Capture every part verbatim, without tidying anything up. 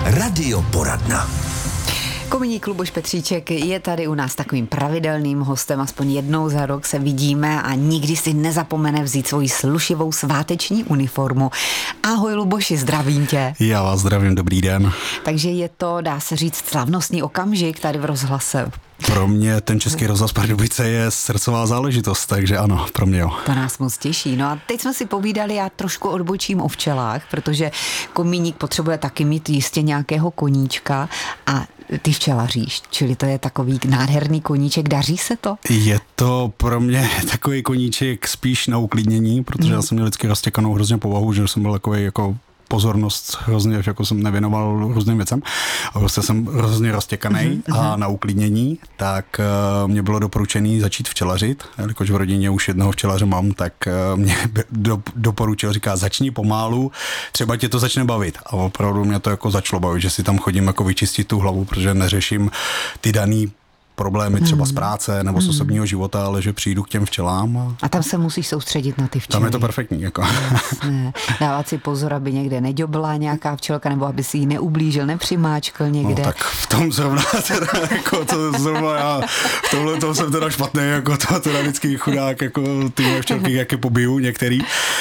Radioporadna. Kominík Luboš Petříček je tady u nás takovým pravidelným hostem, aspoň jednou za rok se vidíme a nikdy si nezapomene vzít svoji slušivou sváteční uniformu. Ahoj Luboši, zdravím tě. Já vás zdravím, dobrý den. Takže je to, dá se říct, slavnostní okamžik tady v rozhlase. Pro mě ten Český rozhlas Pardubice je srdcová záležitost, takže ano, pro mě jo. To nás moc těší. No a teď jsme si povídali, já trošku odbočím o včelách, protože komíník potřebuje taky mít jistě nějakého koníčka a ty včelaříš, čili to je takový nádherný koníček, daří se to? Je to pro mě takový koníček spíš na uklidnění, protože mm. já jsem měl vždycky roztěkanou hrozně povahu, že jsem byl takový jako pozornost hrozně, jako jsem nevěnoval různým věcem. A prostě jsem hrozně roztěkaný mm-hmm. a na uklidnění, tak uh, mě bylo doporučený začít včelařit, jelikož v rodině už jednoho včelaře mám, tak uh, mě do, doporučil, říká, začni pomalu, třeba tě to začne bavit. A opravdu mě to jako začalo bavit, že si tam chodím jako vyčistit tu hlavu, protože neřeším ty daný problémy třeba z práce nebo z osobního života, ale že přijdu k těm včelám. A, a tam se musíš soustředit na ty včely. Tam je to perfektní. Jako. Jasné. Dávat si pozor, aby někde neďobla nějaká včelka, nebo aby si ji neublížil, nepřimáčkl někde. No tak v tom zrovna teda, jako to zrovna já, v tomhle tom jsem teda špatný, jako to teda vždycky chudák, jako ty moje včelky, jak je pobiju některý,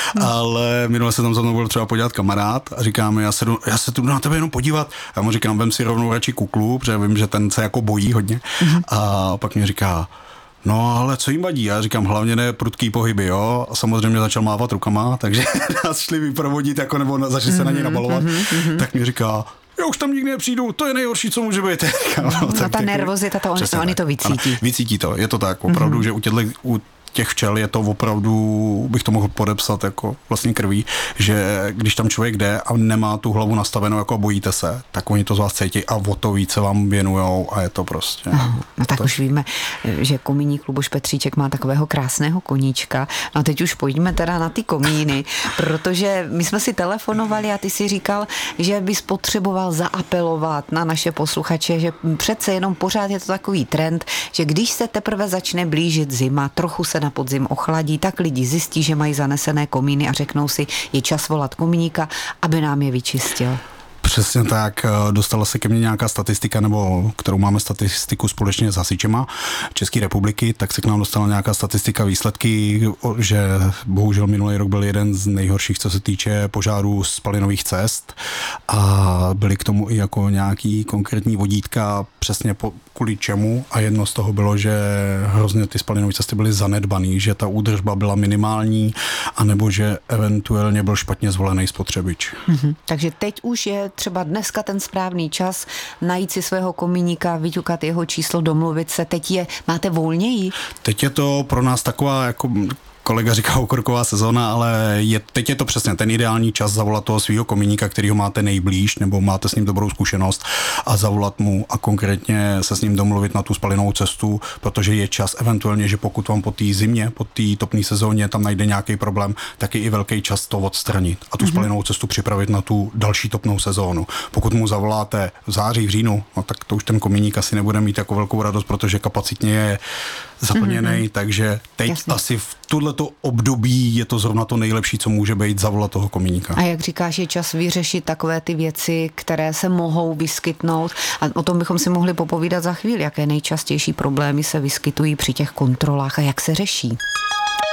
ale minule se tam za mnou byl třeba podívat kamarád a říkáme, já se, jdu, já se tu na tebe jenom podívat. Já mu říkám, vem si rovnou radši kuklu, protože vím, že ten se jako bojí hodně. A pak mě říká, no ale co jim vadí? Já říkám, hlavně ne prudký pohyby, jo. A samozřejmě začal mávat rukama, takže nás šli vyprovodit, jako nebo na, začali se na něj nabalovat. Mm-hmm. Tak mi říká, já už tam nikdy nepřijdu, to je nejhorší, co může být. No, no ta jako, nervozita, to on, oni to vycítí. Ano, vycítí to, je to tak, opravdu, mm-hmm. že u těchto, u těch včel je to opravdu, bych to mohl podepsat jako vlastní krví, že když tam člověk jde a nemá tu hlavu nastavenou jako bojíte se, tak oni to z vás cítí a o to více vám věnujou a je to prostě. No, no tak to... už víme, že komíník Luboš Petříček má takového krásného koníčka. No a teď už pojďme teda na ty komíny, protože my jsme si telefonovali a ty si říkal, že bys potřeboval zaapelovat na naše posluchače, že přece jenom pořád je to takový trend, že když se teprve začne blížit zima, trochu se na podzim ochladí, tak lidi zjistí, že mají zanesené komíny a řeknou si, je čas volat komíníka, aby nám je vyčistil. Přesně tak, dostala se ke mně nějaká statistika, nebo kterou máme statistiku společně s hasičema České republiky, tak se k nám dostala nějaká statistika, výsledky, že bohužel minulý rok byl jeden z nejhorších, co se týče požárů spalinových cest a byly k tomu i jako nějaký konkrétní vodítka přesně po, kvůli čemu a jedno z toho bylo, že hrozně ty spalinové cesty byly zanedbaný, že ta údržba byla minimální anebo že eventuálně byl špatně zvolený spotřebič. Mm-hmm. Takže teď už je třeba dneska ten správný čas najít si svého komíníka, vyťukat jeho číslo, domluvit se. Teď je, máte volněji? Teď je to pro nás taková jako kolega říká okurková sezóna, ale je, teď je to přesně ten ideální čas zavolat toho svého komíníka, kterýho máte nejblíž, nebo máte s ním dobrou zkušenost a zavolat mu a konkrétně se s ním domluvit na tu spalinovou cestu, protože je čas eventuálně, že pokud vám po té zimě, po té topné sezóně tam najde nějaký problém, tak je i velký čas to odstranit a tu mm-hmm. spalinovou cestu připravit na tu další topnou sezónu. Pokud mu zavoláte v září, v říjnu, no tak to už ten komíník asi nebude mít jako velkou radost, protože kapacitně je zaplněný, mm-hmm. takže teď Jasně. asi v tuhleto období je to zrovna to nejlepší, co může být, zavolat toho komíníka. A jak říkáš, je čas vyřešit takové ty věci, které se mohou vyskytnout a o tom bychom si mohli popovídat za chvíli, jaké nejčastější problémy se vyskytují při těch kontrolách a jak se řeší.